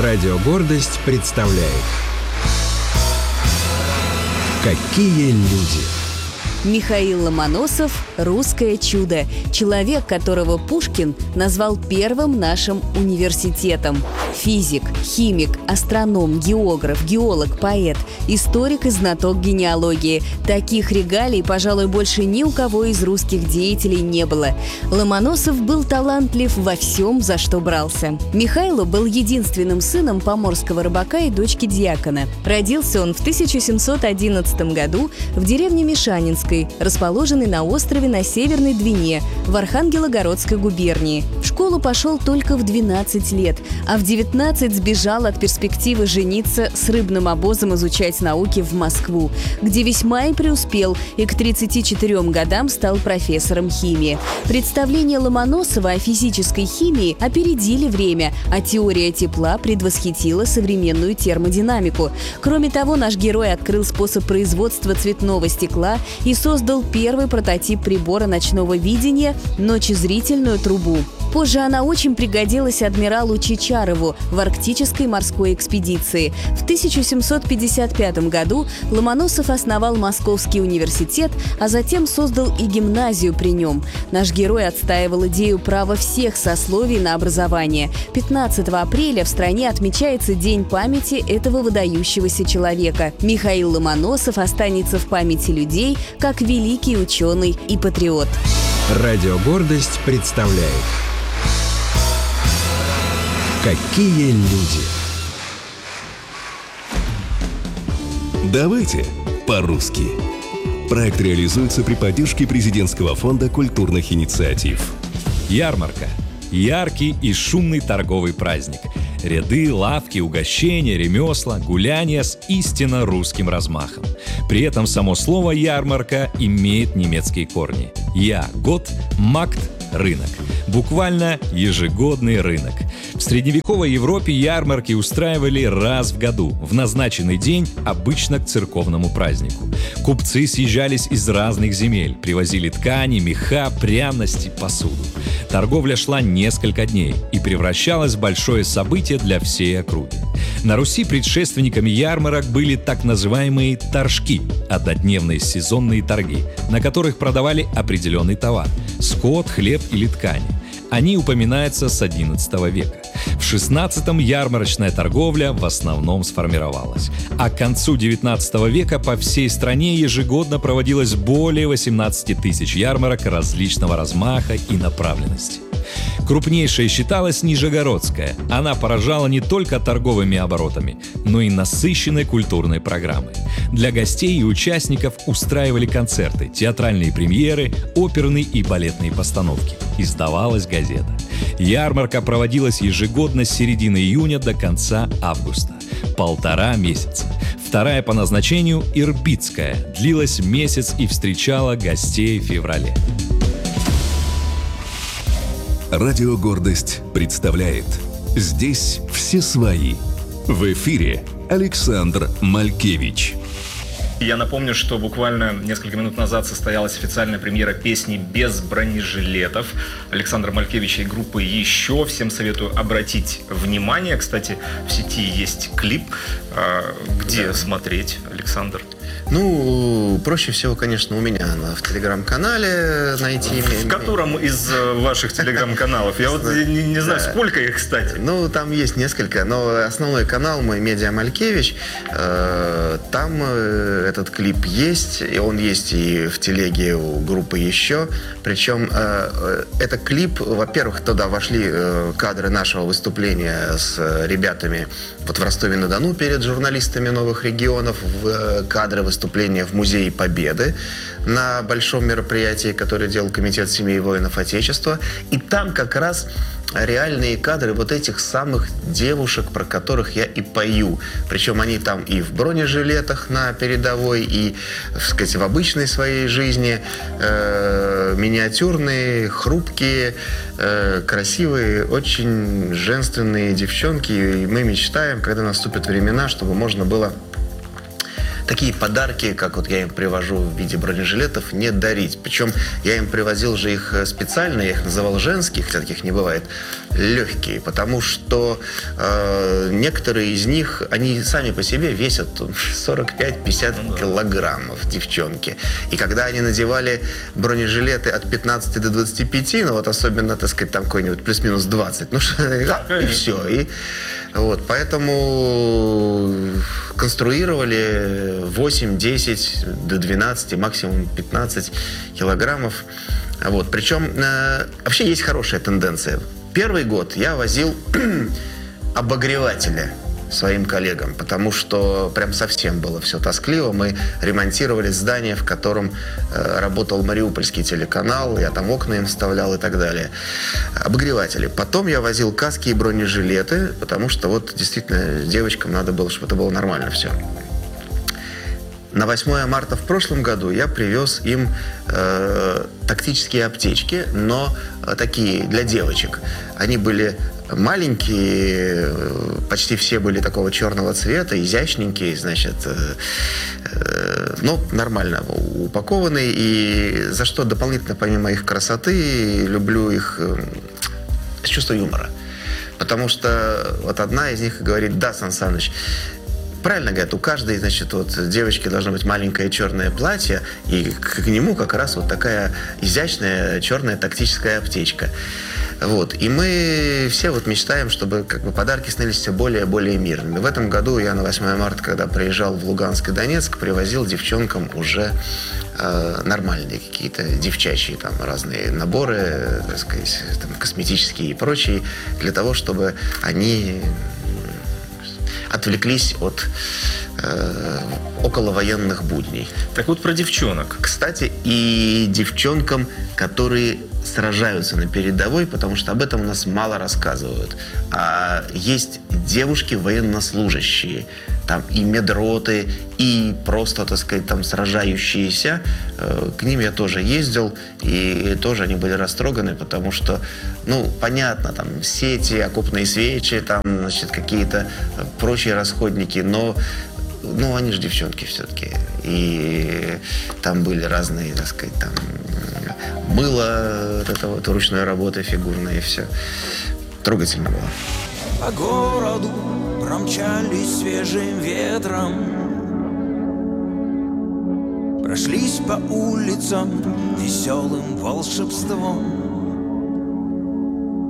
Радио «Гордость» представляет «Какие люди». Михаил Ломоносов – русское чудо. Человек, которого Пушкин назвал первым нашим университетом. Физик, химик, астроном, географ, геолог, поэт, историк и знаток генеалогии. Таких регалий, пожалуй, больше ни у кого из русских деятелей не было. Ломоносов был талантлив во всем, за что брался. Михаил был единственным сыном поморского рыбака и дочки дьякона. Родился он в 1711 году в деревне Мишанинской, расположенной на острове на Северной Двине в Архангелогородской губернии. В школу пошел только в 12 лет, а в 19 сбежал от перспективы жениться с рыбным обозом изучать науки в Москву, где весьма и преуспел, и к 34 годам стал профессором химии. Представления Ломоносова о физической химии опередили время, а теория тепла предвосхитила современную термодинамику. Кроме того, наш герой открыл способ производства цветного стекла и создал первый прототип прибора ночного видения – ночезрительную трубу. Позже она очень пригодилась адмиралу Чичарову в арктической морской экспедиции. В 1755 году Ломоносов основал Московский университет, а затем создал и гимназию при нем. Наш герой отстаивал идею права всех сословий на образование. 15 апреля в стране отмечается День памяти этого выдающегося человека. Михаил Ломоносов останется в памяти людей как великий ученый и патриот. Радио «Гордость» представляет «Какие люди». Давайте по-русски. Проект реализуется при поддержке Президентского фонда культурных инициатив. Ярмарка. Яркий и шумный торговый праздник. Ряды, лавки, угощения, ремесла, гуляния с истинно русским размахом. При этом само слово «ярмарка» имеет немецкие корни. «Я» – год, «макт» – рынок. Буквально ежегодный рынок. В средневековой Европе ярмарки устраивали раз в году, в назначенный день, обычно к церковному празднику. Купцы съезжались из разных земель, привозили ткани, меха, пряности, посуду. Торговля шла несколько дней и превращалась в большое событие для всей округи. На Руси предшественниками ярмарок были так называемые торжки – однодневные сезонные торги, на которых продавали определенный товар – скот, хлеб или ткани. Они упоминаются с XI века. В XVI ярмарочная торговля в основном сформировалась. А к концу XIX века по всей стране ежегодно проводилось более 18 тысяч ярмарок различного размаха и направленности. Крупнейшей считалась Нижегородская. Она поражала не только торговыми оборотами, но и насыщенной культурной программой. Для гостей и участников устраивали концерты, театральные премьеры, оперные и балетные постановки. Издавалась газета. Ярмарка проводилась ежегодно с середины июня до конца августа. 1,5 месяца. Вторая по назначению – Ирбитская. Длилась месяц и встречала гостей в феврале. Радио «Гордость» представляет «Здесь все свои». В эфире Александр Малькевич. Я напомню, что буквально несколько минут назад состоялась официальная премьера песни «Без бронежилетов» Александра Малькевича и группы «Еще». Всем советую обратить внимание. Кстати, в сети есть клип. Где смотреть, Александр? Ну, проще всего, конечно, у меня в телеграм-канале найти. В котором из ваших телеграм-каналов? Я вот не знаю, сколько их, кстати. Ну, там есть несколько, но основной канал мой «Медиа Малькевич». Там этот клип есть, и он есть и в телеге у группы «Еще». Причем это клип, во-первых, туда вошли кадры нашего выступления с ребятами вот в Ростове-на-Дону перед журналистами «Новых регионов», в кадры выступления в Музее Победы на большом мероприятии, которое делал Комитет семей воинов Отечества. И там как раз реальные кадры вот этих самых девушек, про которых я и пою. Причем они там и в бронежилетах на передовой, и, так сказать, в обычной своей жизни. Миниатюрные, хрупкие, красивые, очень женственные девчонки. И мы мечтаем, когда наступят времена, чтобы можно было такие подарки, как вот я им привожу в виде бронежилетов, не дарить. Причем я им привозил же их специально, я их называл женские, хотя таких не бывает, легкие, потому что некоторые из них, они сами по себе весят 45-50 килограммов, девчонки. И когда они надевали бронежилеты от 15 до 25, ну вот особенно, так сказать, там какой-нибудь плюс-минус 20, ну и все. И вот, поэтому конструировали 8, 10 до 12, максимум 15 килограммов. Вот, причем вообще есть хорошая тенденция. Первый год я возил обогреватели своим коллегам, потому что прям совсем было все тоскливо. Мы ремонтировали здание, в котором работал Мариупольский телеканал, я там окна им вставлял и так далее. Обогреватели. Потом я возил каски и бронежилеты, потому что вот действительно девочкам надо было, чтобы это было нормально все. На 8 марта в прошлом году я привез им тактические аптечки, но такие для девочек. Они были маленькие, почти все были такого черного цвета, изящненькие, значит, ну, нормально упакованные. И за что дополнительно, помимо их красоты, люблю их с чувством юмора. Потому что вот одна из них говорит: да, Сан Саныч, правильно говорят, у каждой, значит, вот девочки должно быть маленькое черное платье, и к нему как раз вот такая изящная черная тактическая аптечка. Вот. И мы все вот мечтаем, чтобы как бы подарки становились все более и более мирными. В этом году я на 8 марта, когда приезжал в Луганск и Донецк, привозил девчонкам уже нормальные какие-то девчачьи там разные наборы, так сказать, там, косметические и прочие, для того, чтобы они отвлеклись от околовоенных будней. Так вот про девчонок. Кстати, и девчонкам, которые сражаются на передовой, потому что об этом у нас мало рассказывают. А есть девушки военнослужащие, там и медроты, и просто, так сказать, там сражающиеся. К ним я тоже ездил, и тоже они были растроганы, потому что, ну, понятно, там сети, окопные свечи, там, значит, какие-то прочие расходники, но ну, они же девчонки все-таки. И там были разные, так сказать, там мыло, вот это вот ручной работы фигурное, и все. Трогательно было. По городу промчались свежим ветром, прошлись по улицам веселым волшебством.